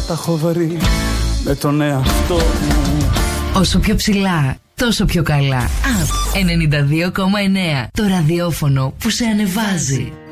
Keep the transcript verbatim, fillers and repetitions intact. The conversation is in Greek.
τα έχω βρει με τον εαυτό μου. Όσο πιο ψηλά, τόσο πιο καλά. Απ ενενήντα δύο κόμμα εννέα. Το ραδιόφωνο που σε ανεβάζει.